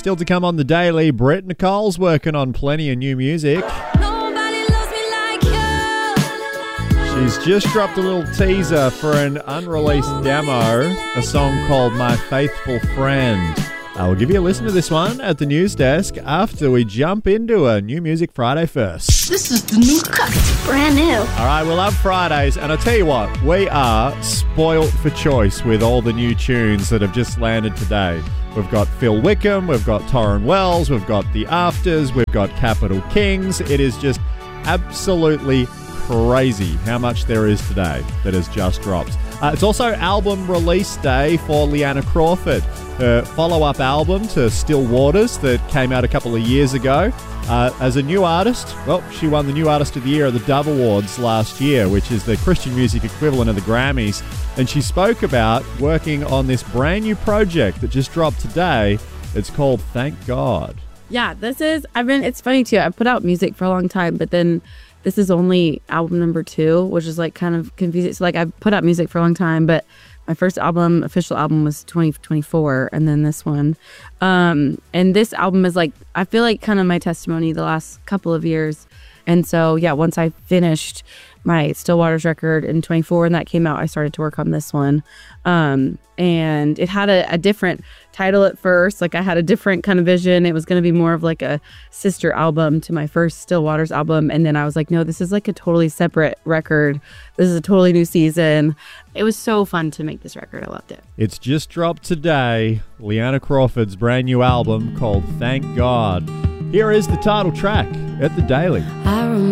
Still to come on the Daily, Brett Nicole's working on plenty of new music. Nobody loves me like you. She's just dropped a little teaser for an unreleased demo, a song called My Faithful Friend. We'll give you a listen to this one at the news desk after we jump into a New Music Friday first. This is the new cut. Brand new. All right, we love Fridays, and I tell you what, we are spoilt for choice with all the new tunes that have just landed today. We've got Phil Wickham, we've got Torrin Wells, we've got The Afters, we've got Capital Kings. It is just absolutely crazy how much there is today that has just dropped. It's also album release day for Leanna Crawford, her follow-up album to Still Waters that came out a couple of years ago. As a new artist, well, she won the New Artist of the Year at the Dove Awards last year, which is the Christian music equivalent of the Grammys. And she spoke about working on this brand new project that just dropped today. It's called Thank God. Yeah, it's funny too. I've put out music for a long time, but then this is only album number 2, which is like kind of confusing. So like I've put out music for a long time, but my first official album was 2024, and then this one. And this album is like, I feel like kind of my testimony the last couple of years. And so, yeah, once I finished my Still Waters record in 24 and that came out, I started to work on this one. And it had a different title at first. Like I had a different kind of vision. It was going to be more of like a sister album to my first Still Waters album. And then I was like, no, this is like a totally separate record. This is a totally new season. It was so fun to make this record. I loved it. It's just dropped today. Leanna Crawford's brand new album called Thank God. Here is the title track at the Daily. I remember